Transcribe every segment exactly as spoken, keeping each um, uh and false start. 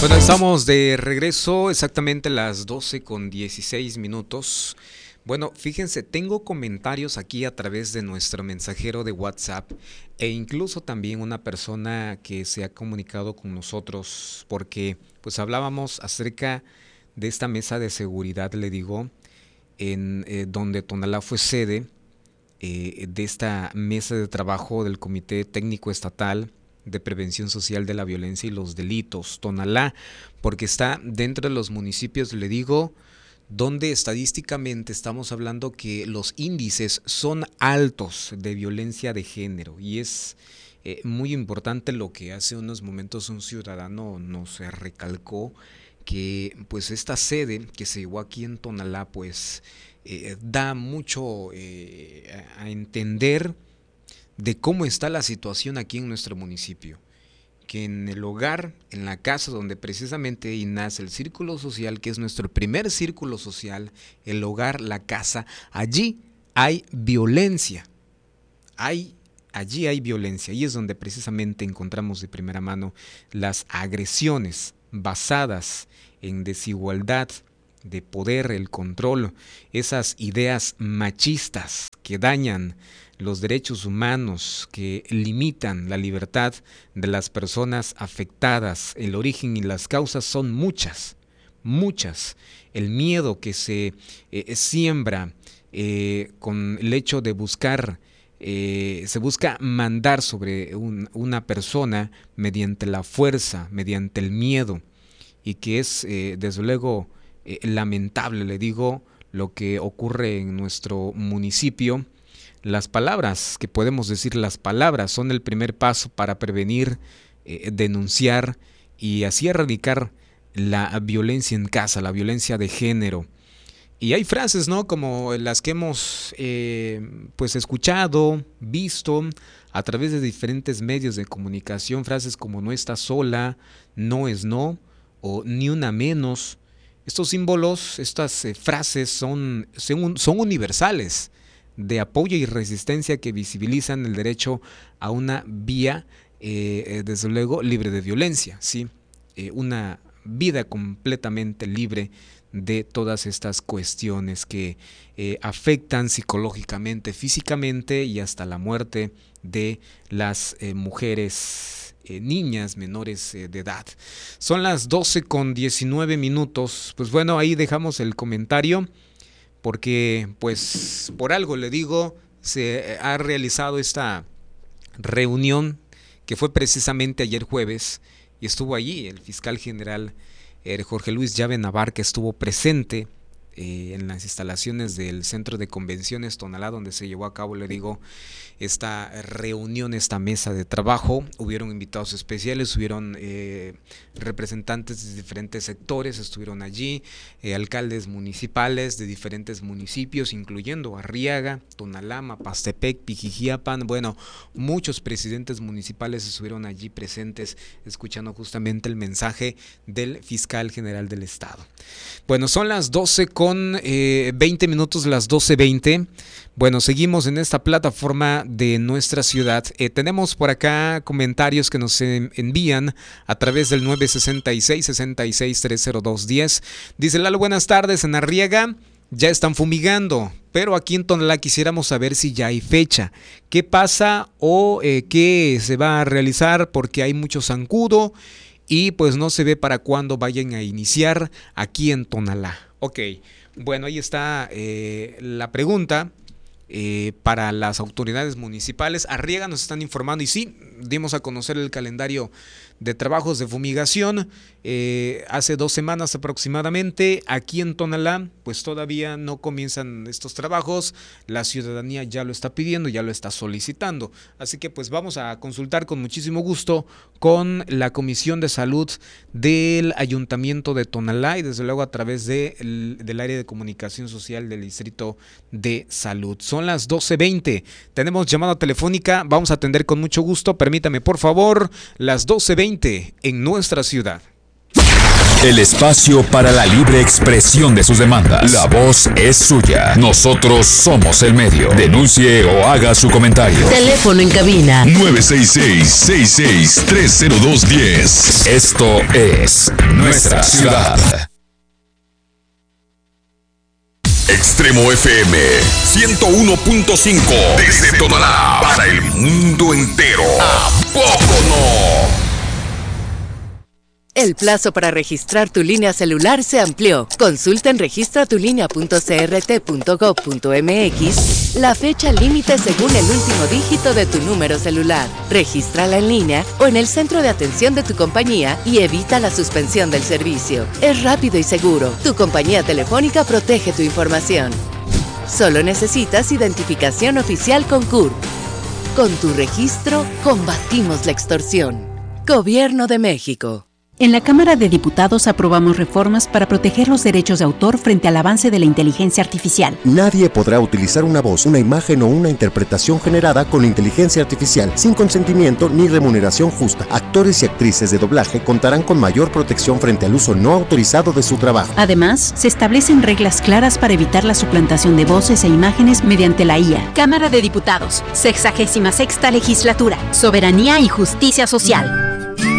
Bueno, estamos de regreso exactamente a las doce con dieciséis minutos. Bueno, fíjense, tengo comentarios aquí a través de nuestro mensajero de WhatsApp e incluso también una persona que se ha comunicado con nosotros porque pues hablábamos acerca de esta mesa de seguridad, le digo, en eh, donde Tonalá fue sede eh, de esta mesa de trabajo del Comité Técnico Estatal de Prevención Social de la Violencia y los Delitos, Tonalá, porque está dentro de los municipios, le digo, donde estadísticamente estamos hablando que los índices son altos de violencia de género y es eh, muy importante lo que hace unos momentos un ciudadano nos recalcó, que pues esta sede que se llevó aquí en Tonalá pues eh, da mucho eh, a entender de cómo está la situación aquí en nuestro municipio, que en el hogar, en la casa donde precisamente ahí nace el círculo social, que es nuestro primer círculo social, el hogar, la casa, allí hay violencia, hay, allí hay violencia, y es donde precisamente encontramos de primera mano las agresiones basadas en desigualdad de poder, el control, esas ideas machistas que dañan los derechos humanos, que limitan la libertad de las personas afectadas. El origen y las causas son muchas, muchas. El miedo que se eh, siembra eh, con el hecho de buscar, eh, se busca mandar sobre un, una persona mediante la fuerza, mediante el miedo, y que es eh, desde luego eh, lamentable, le digo, lo que ocurre en nuestro municipio. Las palabras, que podemos decir las palabras, son el primer paso para prevenir, eh, denunciar y así erradicar la violencia en casa, la violencia de género. Y hay frases, ¿no?, como las que hemos eh, pues escuchado, visto a través de diferentes medios de comunicación, frases como no estás sola, no es no, o ni una menos. Estos símbolos, estas eh, frases son, son, son universales, de apoyo y resistencia, que visibilizan el derecho a una vía, eh, desde luego, libre de violencia, ¿sí? Eh, una vida completamente libre de todas estas cuestiones que eh, afectan psicológicamente, físicamente y hasta la muerte de las eh, mujeres, eh, niñas menores eh, de edad. Son las doce con diecinueve minutos. Pues bueno, ahí dejamos el comentario, porque pues por algo le digo, se ha realizado esta reunión que fue precisamente ayer jueves y estuvo allí el fiscal general eh, Jorge Luis Llave Navar, que estuvo presente eh, en las instalaciones del Centro de Convenciones Tonalá, donde se llevó a cabo, le digo, esta reunión, esta mesa de trabajo. Hubieron invitados especiales, hubieron eh, representantes de diferentes sectores, estuvieron allí, eh, alcaldes municipales de diferentes municipios, incluyendo Arriaga, Tonalá, Mapastepec, Pijijiapan. Bueno, muchos presidentes municipales estuvieron allí presentes, escuchando justamente el mensaje del fiscal general del estado. Bueno, son las doce con veinte minutos, las doce veinte. Bueno, seguimos en esta plataforma de nuestra ciudad. Eh, tenemos por acá comentarios que nos envían a través del nueve sesenta y seis, sesenta y seis, tres cero dos diez. Dice Lalo, buenas tardes, en Arriaga ya están fumigando, pero aquí en Tonalá quisiéramos saber si ya hay fecha. ¿Qué pasa o eh, qué se va a realizar? Porque hay mucho zancudo y pues no se ve para cuándo vayan a iniciar aquí en Tonalá. Ok, bueno, ahí está eh, la pregunta. Eh, para las autoridades municipales. Arriaga nos están informando y sí, dimos a conocer el calendario de trabajos de fumigación eh, hace dos semanas aproximadamente. Aquí en Tonalá pues todavía no comienzan estos trabajos, la ciudadanía ya lo está pidiendo, ya lo está solicitando, así que pues vamos a consultar con muchísimo gusto con la Comisión de Salud del Ayuntamiento de Tonalá y desde luego a través de el, del área de comunicación social del Distrito de Salud. Son las doce veinte, tenemos llamada telefónica, vamos a atender con mucho gusto, permítame por favor, las doce veinte en nuestra ciudad. El espacio para la libre expresión de sus demandas. La voz es suya. Nosotros somos el medio. Denuncie o haga su comentario. Teléfono en cabina nueve seis seis, seis seis tres cero dos uno cero. Esto es Nuestra Ciudad. Extremo F M ciento uno punto cinco desde Tonalá para el mundo entero. ¿A poco no? El plazo para registrar tu línea celular se amplió. Consulta en registra tu línea punto c r t punto gov punto m x la fecha límite según el último dígito de tu número celular. Regístrala en línea o en el centro de atención de tu compañía y evita la suspensión del servicio. Es rápido y seguro. Tu compañía telefónica protege tu información. Solo necesitas identificación oficial con C U R P. Con tu registro, combatimos la extorsión. Gobierno de México. En la Cámara de Diputados aprobamos reformas para proteger los derechos de autor frente al avance de la inteligencia artificial. Nadie podrá utilizar una voz, una imagen o una interpretación generada con inteligencia artificial sin consentimiento ni remuneración justa. Actores y actrices de doblaje contarán con mayor protección frente al uso no autorizado de su trabajo. Además, se establecen reglas claras para evitar la suplantación de voces e imágenes mediante la I A. Cámara de Diputados, sexagésima sexta legislatura, soberanía y justicia social.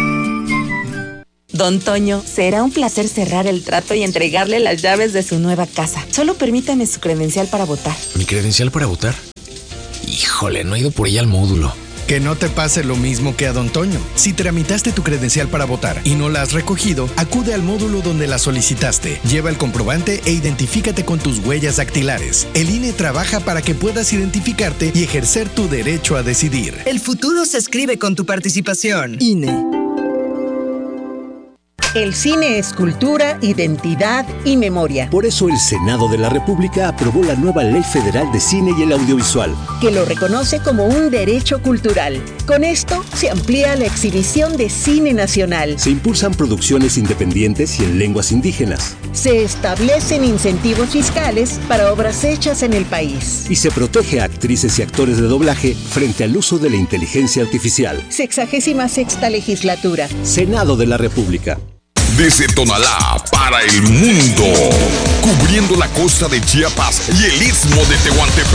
Don Toño, será un placer cerrar el trato y entregarle las llaves de su nueva casa. Solo permítame su credencial para votar. ¿Mi credencial para votar? Híjole, no he ido por ella al módulo. Que no te pase lo mismo que a Don Toño. Si tramitaste tu credencial para votar y no la has recogido, acude al módulo donde la solicitaste. Lleva el comprobante e identifícate con tus huellas dactilares. El I N E trabaja para que puedas identificarte y ejercer tu derecho a decidir. El futuro se escribe con tu participación. I N E. El cine es cultura, identidad y memoria. Por eso el Senado de la República aprobó la nueva Ley Federal de Cine y el Audiovisual, que lo reconoce como un derecho cultural. Con esto se amplía la exhibición de cine nacional. Se impulsan producciones independientes y en lenguas indígenas. Se establecen incentivos fiscales para obras hechas en el país. Y se protege a actrices y actores de doblaje frente al uso de la inteligencia artificial. Sexagésima sexta legislatura. Senado de la República. Desde Tonalá para el mundo, cubriendo la costa de Chiapas y el istmo de Tehuantepec.